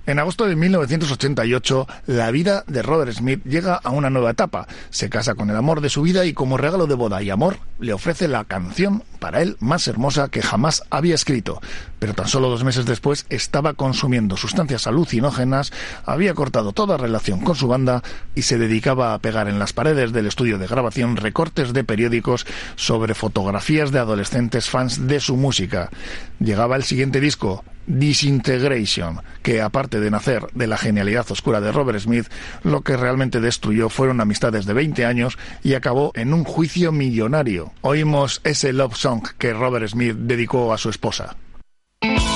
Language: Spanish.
En agosto de 1988, la vida de Robert Smith llega a una nueva etapa. Se casa con el amor de su vida y como regalo de boda y amor, le ofrece la canción, para él, más hermosa que jamás había escrito. Pero tan solo 2 meses después estaba consumiendo sustancias alucinógenas, había cortado toda relación con su banda y se dedicaba a pegar en las paredes del estudio de grabación recortes de periódicos sobre fotografías de adolescentes fans de su música. Llegaba el siguiente disco, Disintegration, que aparte de nacer de la genialidad oscura de Robert Smith, lo que realmente destruyó fueron amistades de 20 años y acabó en un juicio millonario. Oímos ese love song que Robert Smith dedicó a su esposa.